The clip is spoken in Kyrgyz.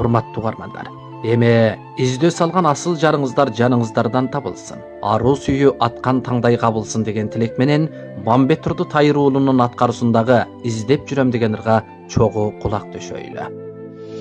урматтуу угармандар. Эме издөө салган асыл жарыңыздар жаныңыздардан табылсын. Аруу сүйүү аткан таңдай кабылсын деген тилек менен Мамбет Турду Тайыр уулунун аткаруусундагы издеп жүрөм деген ырга чогуу кулак төшөйлү.